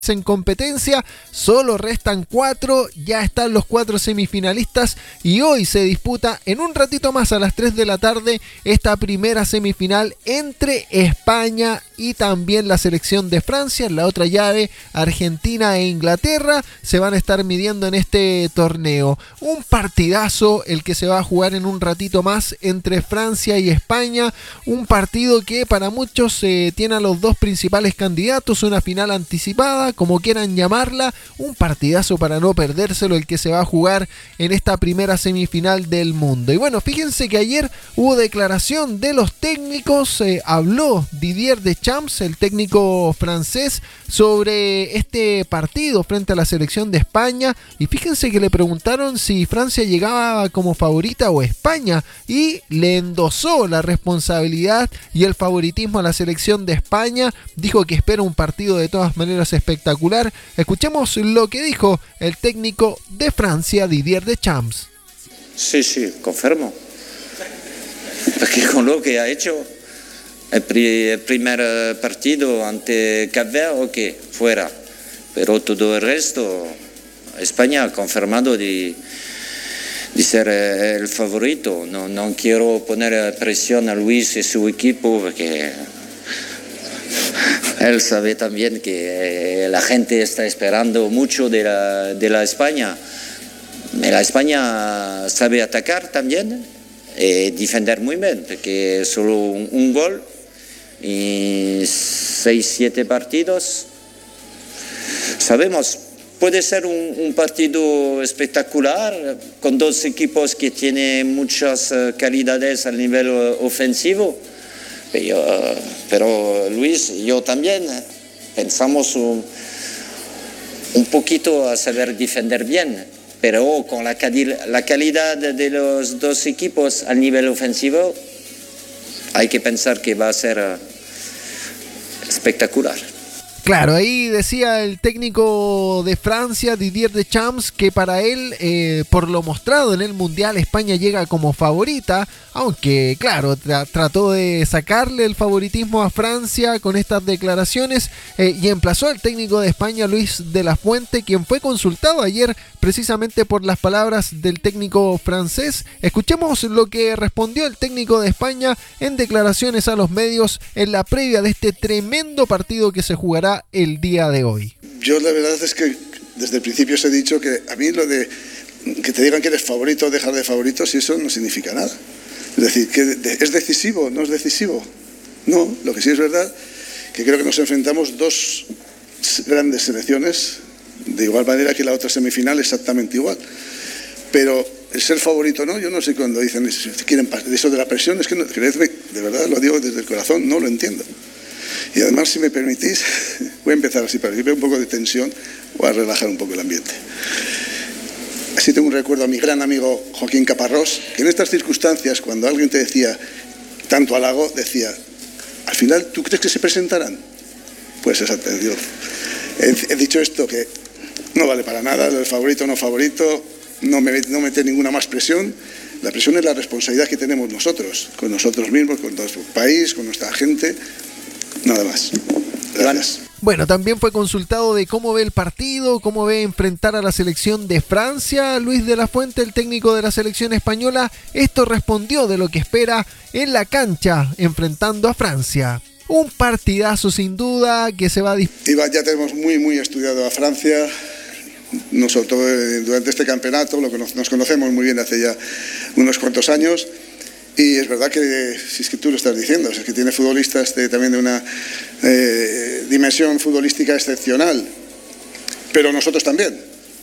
en competencia, solo restan 4, ya están los 4 semifinalistas y hoy se disputa en un ratito más a las 3 de la tarde esta primera semifinal entre España y también la selección de Francia. En la otra llave, Argentina e Inglaterra se van a estar midiendo en este torneo. Un partidazo el que se va a jugar en un ratito más entre Francia y España, un partido que para muchos tiene a los dos principales candidatos, una final anticipada, como quieran llamarla, un partidazo para no perdérselo el que se va a jugar en esta primera semifinal del mundo. Y bueno, fíjense que ayer hubo declaración de los técnicos, habló Didier Deschamps, el técnico francés, sobre este partido frente a la selección de España, y fíjense que le preguntaron si Francia llegaba como favorita o España, y le endosó la responsabilidad y el favoritismo a la selección de España, dijo que espera un partido de todas maneras espectacular. Escuchemos lo que dijo el técnico de Francia, Didier Deschamps. Sí, confirmo. Porque con lo que ha hecho el primer partido ante Cap Verde, ok, fuera. Pero todo el resto, España ha confirmado de ser el favorito. No quiero poner presión a Luis y su equipo porque él sabe también que la gente está esperando mucho de la España. La España sabe atacar también y defender muy bien, porque solo un gol y 6-7 partidos. Sabemos, puede ser un partido espectacular con dos equipos que tienen muchas calidades a nivel ofensivo. Pero Luis y yo también pensamos un poquito a saber defender bien, pero con la calidad de los dos equipos a nivel ofensivo hay que pensar que va a ser espectacular. Claro, ahí decía el técnico de Francia, Didier Deschamps, que para él, por lo mostrado en el Mundial, España llega como favorita, aunque claro, trató de sacarle el favoritismo a Francia con estas declaraciones, y emplazó al técnico de España, Luis de la Fuente, quien fue consultado ayer precisamente por las palabras del técnico francés. Escuchemos lo que respondió el técnico de España en declaraciones a los medios en la previa de este tremendo partido que se jugará el día de hoy. Yo la verdad es que desde el principio os he dicho que a mí lo de que te digan que eres favorito o dejar de favorito, si eso no significa nada. Es decir, que es decisivo, no es decisivo. No, lo que sí es verdad que creo que nos enfrentamos dos grandes selecciones de igual manera que la otra semifinal, exactamente igual. Pero el ser favorito no, yo no sé cuando dicen si quieren eso de la presión, es que no, creedme, de verdad lo digo desde el corazón, no lo entiendo. Y además, si me permitís, voy a empezar así para que vea un poco de tensión, voy a relajar un poco el ambiente. Así tengo un recuerdo a mi gran amigo Joaquín Caparrós, que en estas circunstancias, cuando alguien te decía tanto halago, decía, al final, ¿tú crees que se presentarán? Pues exactamente, yo he dicho esto, que no vale para nada, el favorito o no favorito, no meter ninguna más presión. La presión es la responsabilidad que tenemos nosotros, con nosotros mismos, con nuestro país, con nuestra gente. Nada más. Gracias. Bueno, también fue consultado de cómo ve el partido, cómo ve enfrentar a la selección de Francia. Luis de la Fuente, el técnico de la selección española, esto respondió de lo que espera en la cancha enfrentando a Francia. Un partidazo sin duda que se va a ya tenemos muy estudiado a Francia. Nosotros durante este campeonato nos conocemos muy bien hace ya unos cuantos años. Y es verdad que, si es que tú lo estás diciendo, es que tiene futbolistas también de una dimensión futbolística excepcional, pero nosotros también.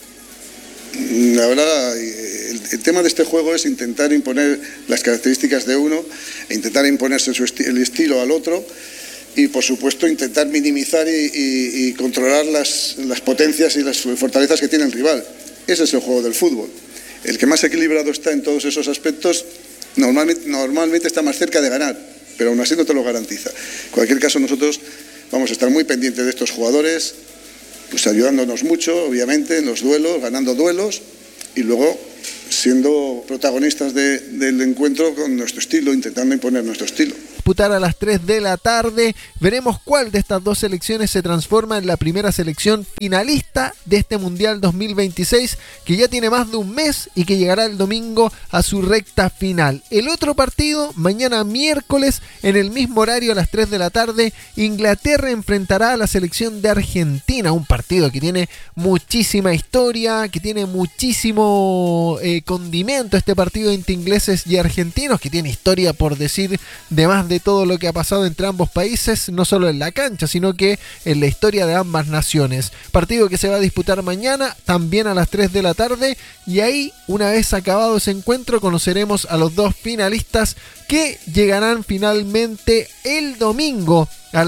La verdad, el tema de este juego es intentar imponer las características de uno, e intentar imponerse el estilo al otro, y por supuesto intentar minimizar y controlar las potencias y las fortalezas que tiene el rival. Ese es el juego del fútbol. El que más equilibrado está en todos esos aspectos normalmente está más cerca de ganar, pero aún así no te lo garantiza. En cualquier caso, nosotros vamos a estar muy pendientes de estos jugadores, pues ayudándonos mucho, obviamente, en los duelos, ganando duelos, y luego siendo protagonistas del encuentro con nuestro estilo, intentando imponer nuestro estilo. disputar a las 3 de la tarde. Veremos cuál de estas dos selecciones se transforma en la primera selección finalista de este Mundial 2026, que ya tiene más de un mes y que llegará el domingo a su recta final. El otro partido, mañana miércoles, en el mismo horario a las 3 de la tarde, Inglaterra enfrentará a la selección de Argentina, un partido que tiene muchísima historia, que tiene muchísimo condimento, este partido entre ingleses y argentinos, que tiene historia por decir de más de todo lo que ha pasado entre ambos países, no solo en la cancha, sino que en la historia de ambas naciones. Partido que se va a disputar mañana, también a las 3 de la tarde, y ahí, una vez acabado ese encuentro, conoceremos a los dos finalistas que llegarán finalmente el domingo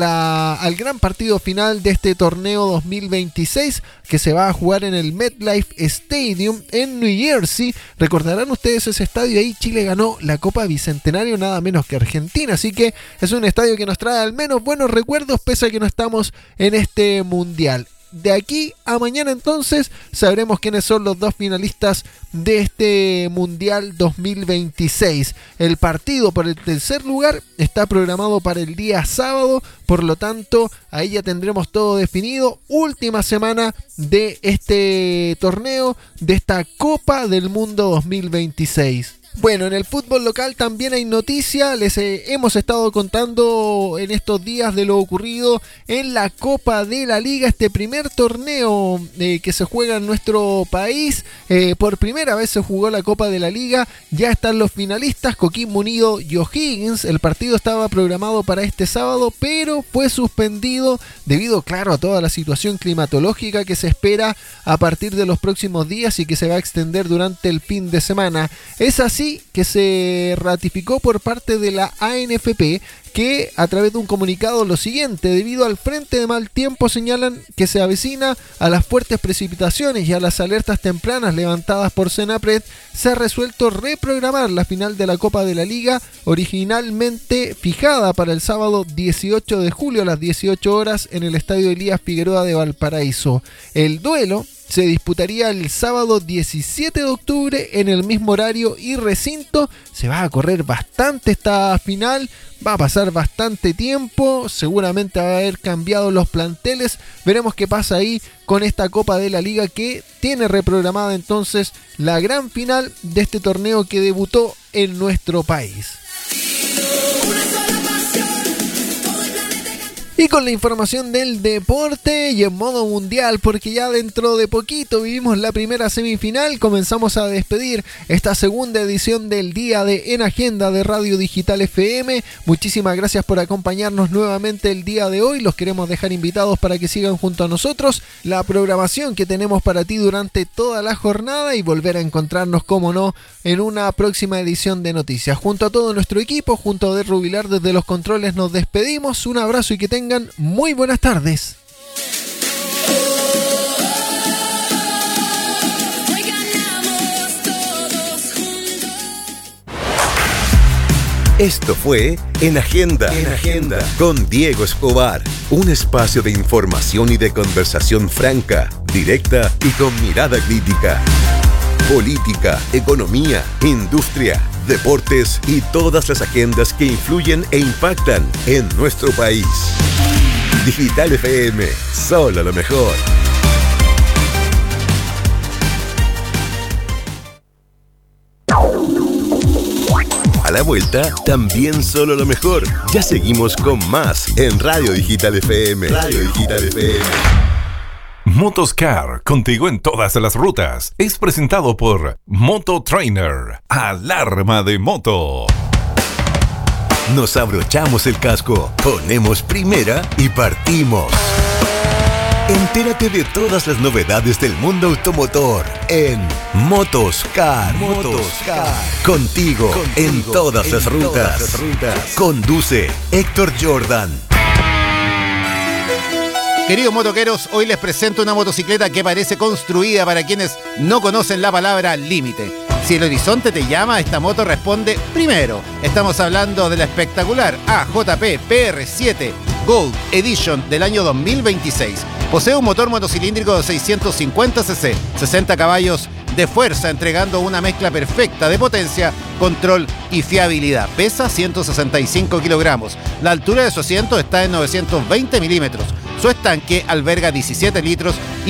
al gran partido final de este torneo 2026, que se va a jugar en el MetLife Stadium en New Jersey. Recordarán ustedes ese estadio, ahí Chile ganó la Copa Bicentenario nada menos que Argentina, así que es un estadio que nos trae al menos buenos recuerdos pese a que no estamos en este mundial. De aquí a mañana entonces sabremos quiénes son los dos finalistas de este Mundial 2026. El partido por el tercer lugar está programado para el día sábado, por lo tanto ahí ya tendremos todo definido. Última semana de este torneo, de esta Copa del Mundo 2026. Bueno, en el fútbol local también hay noticia. Les hemos estado contando en estos días de lo ocurrido en la Copa de la Liga, este primer torneo que se juega en nuestro país. Por primera vez se jugó la Copa de la Liga, ya están los finalistas, Coquimbo Unido y O'Higgins. El partido estaba programado para este sábado, pero fue suspendido debido, claro, a toda la situación climatológica que se espera a partir de los próximos días y que se va a extender durante el fin de semana. Es así que se ratificó por parte de la ANFP que a través de un comunicado lo siguiente: debido al frente de mal tiempo, señalan que se avecina a las fuertes precipitaciones y a las alertas tempranas levantadas por Senapred, se ha resuelto reprogramar la final de la Copa de la Liga, originalmente fijada para el sábado 18 de julio a las 18 horas en el Estadio Elías Figueroa de Valparaíso. El duelo se disputaría el sábado 17 de octubre en el mismo horario y recinto. Se va a correr bastante esta final, va a pasar bastante tiempo, seguramente va a haber cambiado los planteles. Veremos qué pasa ahí con esta Copa de la Liga, que tiene reprogramada entonces la gran final de este torneo que debutó en nuestro país. Y con la información del deporte y en modo mundial, porque ya dentro de poquito vivimos la primera semifinal, comenzamos a despedir esta segunda edición del día de En Agenda de Radio Digital FM. Muchísimas gracias por acompañarnos nuevamente el día de hoy. Los queremos dejar invitados para que sigan junto a nosotros la programación que tenemos para ti durante toda la jornada y volver a encontrarnos, como no, en una próxima edición de Noticias. Junto a todo nuestro equipo, junto a De Rubilar desde los controles, nos despedimos. Un abrazo y que tengan muy buenas tardes. Esto fue En Agenda, con Diego Escobar, un espacio de información y de conversación franca, directa y con mirada crítica. Política, economía, industria, deportes y todas las agendas que influyen e impactan en nuestro país. Digital FM, solo lo mejor. A la vuelta, también solo lo mejor. Ya seguimos con más en Radio Digital FM. Motoscar, contigo en todas las rutas. Es presentado por Moto Trainer, alarma de moto. Nos abrochamos el casco, ponemos primera y partimos. Entérate de todas las novedades del mundo automotor en Motoscar. Contigo en todas las rutas. Conduce Héctor Jordan. Queridos motoqueros, hoy les presento una motocicleta que parece construida para quienes no conocen la palabra límite. Si el horizonte te llama, esta moto responde primero. Estamos hablando de la espectacular AJP PR7 Gold Edition del año 2026. Posee un motor motocilíndrico de 650 cc, 60 caballos de fuerza, entregando una mezcla perfecta de potencia, control y fiabilidad. Pesa 165 kilogramos. La altura de su asiento está en 920 milímetros. Su estanque alberga 17 litros